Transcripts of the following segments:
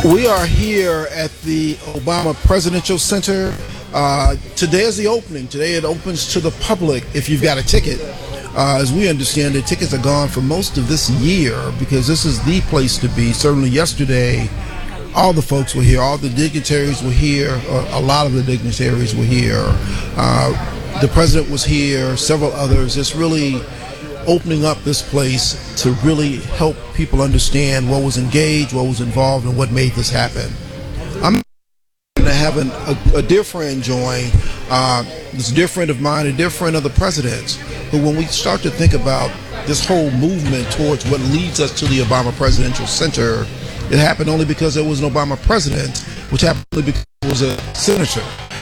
We are here at the Obama Presidential Center. Today is the opening. Today it opens to the public if you've got a ticket. As we understand it, tickets are gone for most of this year because this is the place to be. Certainly yesterday, all the folks were here. All the dignitaries were here. A lot of the dignitaries were here. The president was here, several others. It's really opening up this place to really help people understand what was engaged, what was involved, and what made this happen. I'm going to have a dear friend join. This dear friend of mine, a dear friend of the president's, who when we start to think about this whole movement towards what leads us to the Obama Presidential Center, it happened only because there was an Obama president, which happened because he was a senator.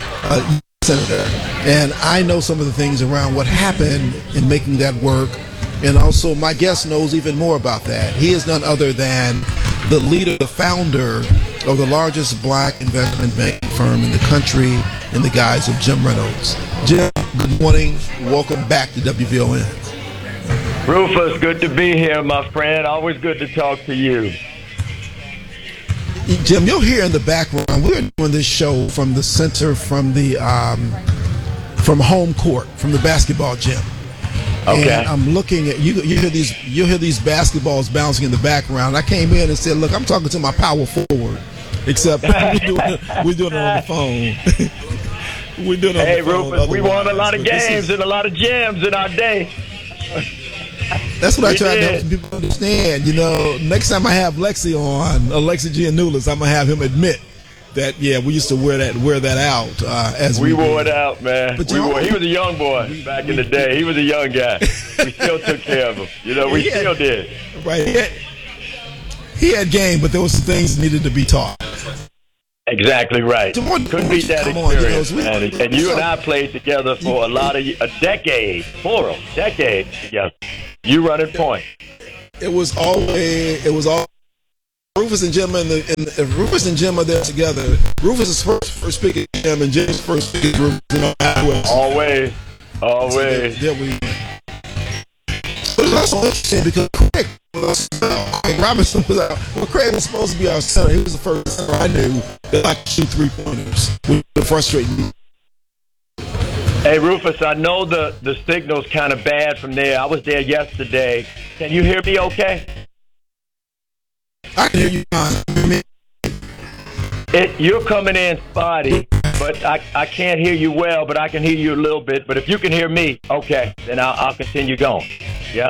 And I know some of the things around what happened in making that work. And also my guest knows even more about that. He is none other than the leader, the founder of the largest black investment banking firm in the country in the guise of Jim Reynolds. Jim, good morning. Welcome back to WVON. Rufus, good to be here, my friend. Always good to talk to you. Jim, you'll hear in the background, we're doing this show from the center, from the from home court, from the basketball gym. Okay. And I'm looking at you hear these basketballs bouncing in the background. I came in and said, "Look, I'm talking to my power forward," except we're doing it on the phone. We're doing it on hey, the phone. Rufus, we won a lot of games and a lot of gyms in our day. That's what I try to help people understand. You know, next time I have Lexi on, Alexi Giannoulis, I'm gonna have him admit that we used to wear that out as we wore it out, man. But he was a young boy back in the day. He was a young guy. We still took care of him. You know, we still did. Right. He had game, but there was some things that needed to be taught. Exactly right. Couldn't beat that experience, man. And you and I played together for a decade, plural, decades together. You running point. It was all Rufus and Jim if Rufus and Jim are there together. Rufus is first pick is Jim, and Jim's first pick is Rufus. Always. There we. But it's also interesting because Craig Robinson was out. Well, Craig was supposed to be our center. He was the first center I knew that I could shoot 3-pointers. Which was frustrating. Hey, Rufus, I know the signal's kind of bad from there. I was there yesterday. Can you hear me okay? I can hear you fine. You're coming in spotty, but I can't hear you well, but I can hear you a little bit. But if you can hear me, okay, then I'll continue going. Yeah.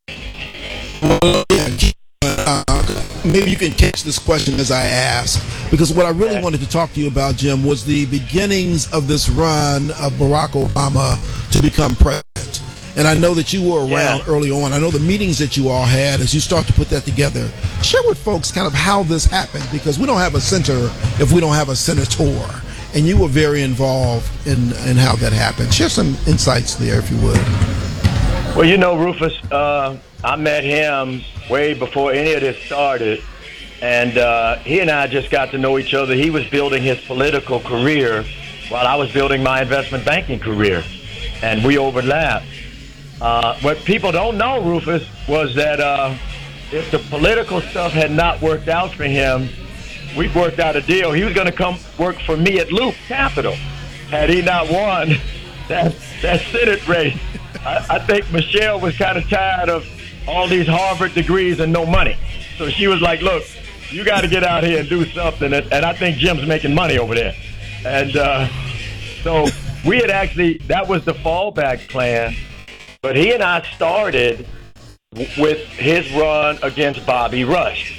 Maybe you can catch this question as I ask, because what I really wanted to talk to you about, Jim, was the beginnings of this run of Barack Obama to become president. And I know that you were around early on. I know the meetings that you all had as you start to put that together. Share with folks kind of how this happened, because we don't have a center if we don't have a senator. And you were very involved in how that happened. Share some insights there, if you would. Well, you know, Rufus, I met him way before any of this started. And he and I just got to know each other. He was building his political career while I was building my investment banking career. And we overlapped. What people don't know, Rufus, was that if the political stuff had not worked out for him, we worked out a deal. He was going to come work for me at Loop Capital had he not won that Senate race. I think Michelle was kind of tired of all these Harvard degrees and no money. So she was like, look, you got to get out here and do something. And I think Jim's making money over there. And so we had actually, that was the fallback plan. But he and I started with his run against Bobby Rush.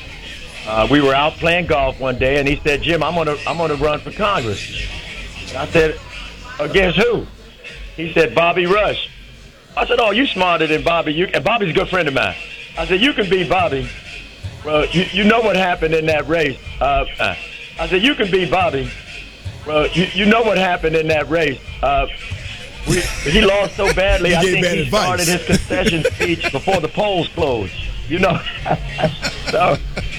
We were out playing golf one day, and he said, "Jim, I'm gonna run for Congress." And I said, "Against who?" He said, "Bobby Rush." I said, "Oh, you smarter than Bobby. And Bobby's a good friend of mine." I said, "You can beat Bobby." Well, you know what happened in that race. I said, "You can beat Bobby." Well, you know what happened in that race. He lost so badly, I think he started his concession speech before the polls closed. You know, so,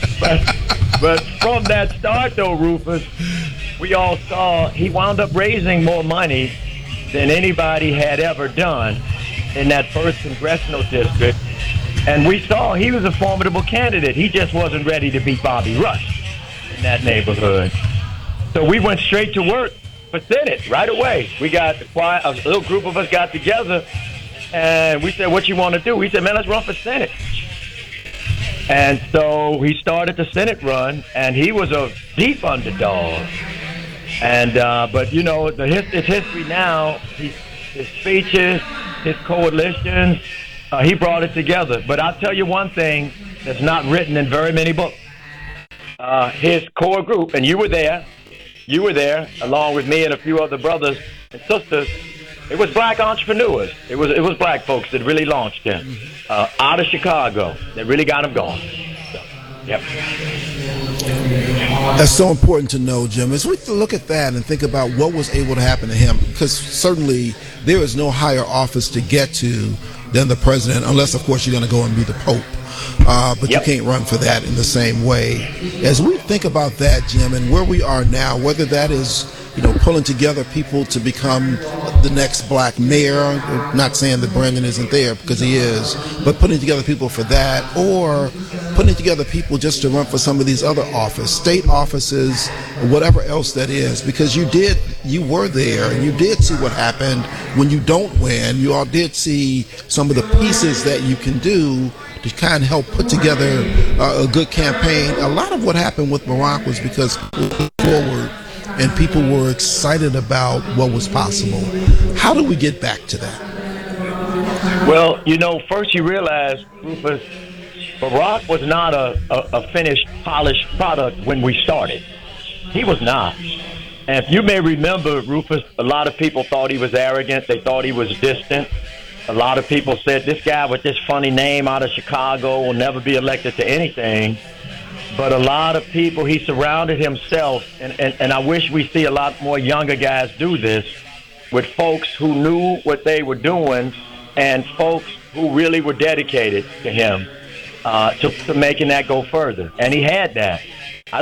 but from that start, though, Rufus, we all saw he wound up raising more money than anybody had ever done in that first congressional district. And we saw he was a formidable candidate. He just wasn't ready to beat Bobby Rush. in that neighborhood. So we went straight to work for Senate right away. We got a little group of us got together, and we said, "What you want to do?" He said, "Man, let's run for Senate." And so he started the Senate run, and he was a deep underdog. And but you know, it's history now. His speeches, his coalitions, he brought it together. But I'll tell you one thing that's not written in very many books. His core group, and you were there, along with me and a few other brothers and sisters. It was black entrepreneurs. It was black folks that really launched him out of Chicago. That really got him going. So, yep. That's so important to know, Jim. As we look at that and think about what was able to happen to him, because certainly there is no higher office to get to than the president, unless, of course, you're going to go and be the Pope. But you can't run for that in the same way. As we think about that, Jim, and where we are now, whether that is, pulling together people to become the next black mayor, not saying that Brandon isn't there because he is, but putting together people for that, or putting together people just to run for some of these other offices, state offices, or whatever else that is, because you were there and you did see what happened when you don't win. You all did see some of the pieces that you can do to kind of help put together a good campaign. A lot of what happened with Barack was because forward and people were excited about what was possible. How do we get back to that? Well, first you realize, Rufus, Barack was not a finished, polished product when we started. He was not. And if you may remember, Rufus, a lot of people thought he was arrogant. They thought he was distant. A lot of people said, this guy with this funny name out of Chicago will never be elected to anything. But a lot of people, he surrounded himself, and I wish we see a lot more younger guys do this, with folks who knew what they were doing and folks who really were dedicated to him, to making that go further. And he had that.